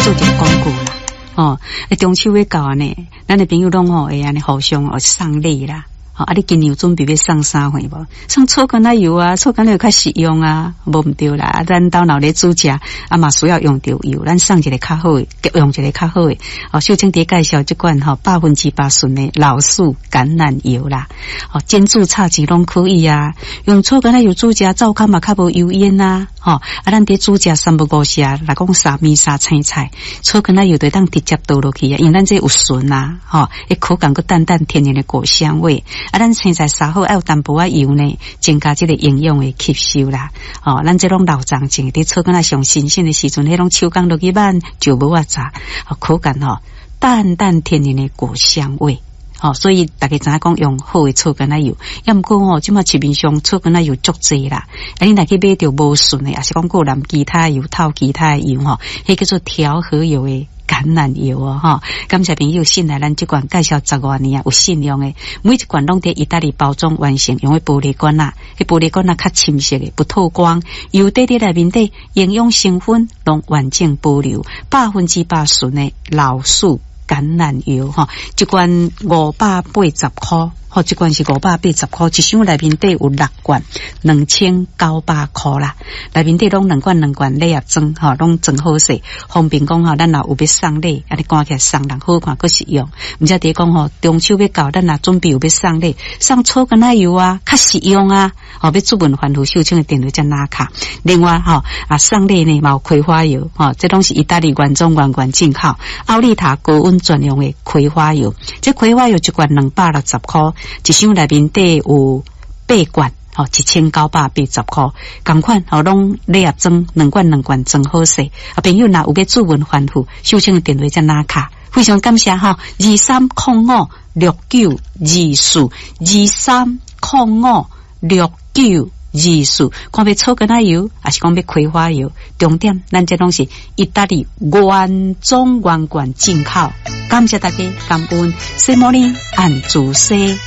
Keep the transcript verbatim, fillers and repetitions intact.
做一个广告啦。哦，中秋要到呢，咱的朋友拢吼会安尼互相哦送礼啦。哦，啊，你今年有准备要送啥货无？送醋橄榄油啊，醋橄榄油较实用啊，无毋对啦。啊，咱到脑咧煮食啊嘛需要用到油，咱送一个较好诶，用一个较好诶。哦，秀清伫介绍即款吼百分之八顺诶老树橄榄油啦。哦，煎煮炒煮拢可以啊。用醋橄榄油煮食，灶骹嘛较无油烟啊。吼、哦，啊，咱伫煮食三不五时啊，来讲三面三青菜，醋橄榄油就当直接倒落去啊，因为咱这有顺啊，吼、哦，诶口感个淡淡天然的果香味。啊，咱青菜杀好要有淡薄仔油呢，增加这个营养的吸收啦。哦，咱这种老长种伫炒干那上新鲜的时阵，迄种手工落去慢就无啊炸，哦，口感吼、哦、淡淡天然的果香味。哦，所以大家知影讲用好的醋橄榄油，要毋过吼，即马市面上醋橄榄油足济啦。啊，你若去买着无顺的，也是讲个人其他油套其他的油吼，迄叫做调和油的橄榄油哦，哈！感谢朋友信赖咱这款介绍十多年啊，有信用的，每一罐拢在意大利包装完成，用的玻璃罐啊，迄玻璃罐啊较深色的，不透光，油底底内面底营养成分拢完整保留，百分之八纯的老树橄榄油哈，一罐五百八十块。好，这罐是五百八十块，一箱内面底有六罐，两千九百块啦。内面底拢两罐两罐礼盒装，吼，拢装好势，方便讲吼，咱若有要送礼，啊，你赶起来送人好看，佫实用。毋则伫讲吼，中秋要到，咱若准备有要送礼，送醋橄榄油啊，较实用啊。哦，要注文环湖秀清的电话才拿卡。另外吼，啊，送礼呢，嘛有葵花油，吼，这拢是意大利原装原罐进口，奥利塔高温专用的葵花油。这葵花油一罐两百六十块。一箱内面底有八罐，吼，一千九百八十块。同款，吼，拢礼盒装，两罐两罐装好势。啊，朋友若有要注文环湖，秀清的电话才拿卡。非常感谢哈，二三零五六九二四，二三零五六九二四。看要醋橄榄油，还是讲要葵花油？重点，咱这拢是意大利原装原罐进口。感谢大家，感恩，西摩尼按主西。